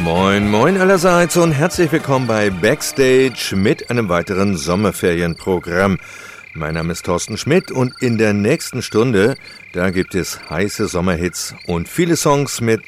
Moin, moin allerseits und herzlich willkommen bei Backstage mit einem weiteren Sommerferienprogramm. Mein Name ist Thorsten Schmidt und in der nächsten Stunde, da gibt es heiße Sommerhits und viele Songs mit